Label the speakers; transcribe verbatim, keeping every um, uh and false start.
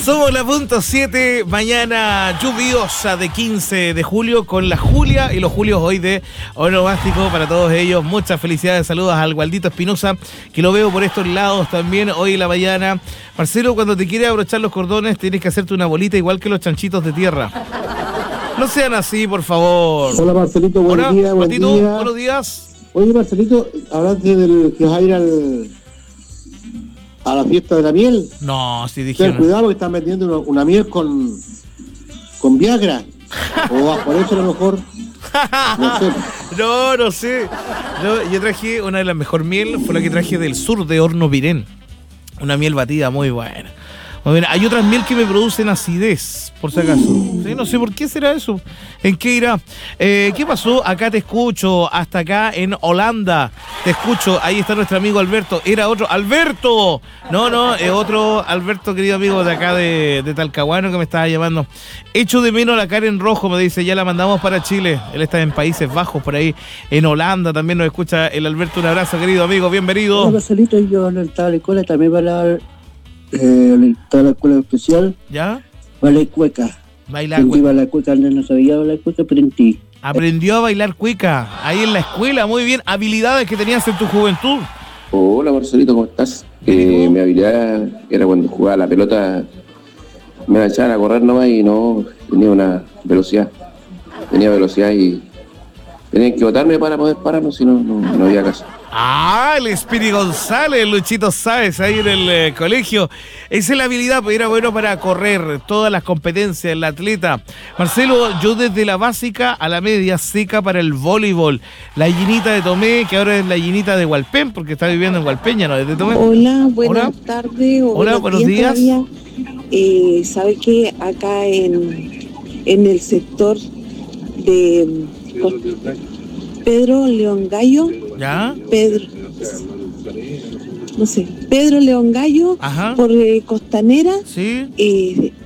Speaker 1: Somos la punto siete, mañana lluviosa de quince de julio con la Julia y los Julios hoy de Onomástico para todos ellos. Muchas felicidades, saludos al Gualdito Espinosa, que lo veo por estos lados también hoy en la mañana. Marcelo, cuando te quieres abrochar los cordones tienes que hacerte una bolita igual que los chanchitos de tierra. No sean así, por favor.
Speaker 2: Hola Marcelito, buenos
Speaker 1: Hola,
Speaker 2: días. Buen
Speaker 1: Patito,
Speaker 2: día.
Speaker 1: buenos días.
Speaker 2: Oye Marcelito, hablaste del que vas a ir al, a la fiesta de la miel.
Speaker 1: No, si
Speaker 2: Ten
Speaker 1: dijeron.
Speaker 2: cuidado porque están vendiendo una, una miel con, con Viagra. O por eso a lo mejor. No sé.
Speaker 1: No, no sé. No, yo traje una de las mejores miel, fue la que traje del sur de Horno Virén. Una miel batida muy buena. Muy buena. Hay otras miel que me producen acidez, por si acaso. Sí, no sé por qué será eso. ¿En qué irá? Eh, ¿Qué pasó? Acá te escucho, hasta acá en Holanda. Te escucho, ahí está nuestro amigo Alberto. Era otro, ¡Alberto! No, no, es otro Alberto, querido amigo de acá de, de Talcahuano, que me estaba llamando. Echo de menos la Karen Rojo, me dice, ya la mandamos para Chile. Él está en Países Bajos, por ahí, en Holanda. También nos escucha el Alberto. Un abrazo, querido amigo, bienvenido.
Speaker 2: Hola Marcelito, yo no estaba en la escuela también para la, eh, estaba en la escuela especial.
Speaker 1: ¿Ya?
Speaker 2: Bailé cueca.
Speaker 1: Bailar
Speaker 2: Aprendí
Speaker 1: cueca.
Speaker 2: a bailar cueca, no sabía bailar cueca, aprendí.
Speaker 1: Aprendió a bailar cueca ahí en la escuela, muy bien. Habilidades que tenías en tu juventud.
Speaker 3: Hola Marcelito, ¿cómo estás?
Speaker 1: Bien, ¿y
Speaker 3: Eh,
Speaker 1: tú?
Speaker 3: mi habilidad era cuando jugaba la pelota, me la echaban a correr nomás y no tenía una velocidad. Tenía velocidad y tenía que botarme para poder pararnos, si no, no, no había caso.
Speaker 1: Ah, el Espiri González, Luchito Sáez, ahí en el eh, colegio. Esa es la habilidad, pues era bueno para correr, todas las competencias, el atleta. Marcelo, yo desde la básica a la media seca para el voleibol. La llinita de Tomé, que ahora es la llinita de Hualpén, porque está viviendo en Hualpeña, ¿no? Desde Tomé.
Speaker 4: Hola, buenas
Speaker 1: Hola.
Speaker 4: tardes. o
Speaker 1: Hola, buenos días.
Speaker 4: todavía. Eh, ¿Sabes qué? Acá en, en el sector de mm, Pedro León Gallo,
Speaker 1: ¿Ya?
Speaker 4: Pedro, no sé, Pedro León Gallo,
Speaker 1: Ajá.
Speaker 4: por eh, Costanera,
Speaker 1: ¿Sí?
Speaker 4: eh,